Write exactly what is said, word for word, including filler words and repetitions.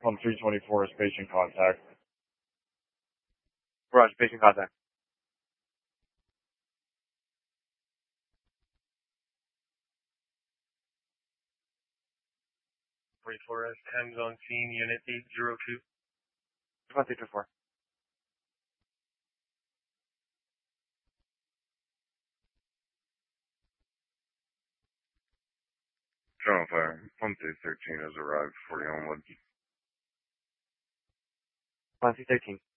on three twenty-four is patient contact. Roger, patient contact. forty-four S Thames on scene, unit eight zero two. one two two four. Channel Fire, one two thirteen has arrived, forty onward. one two thirteen.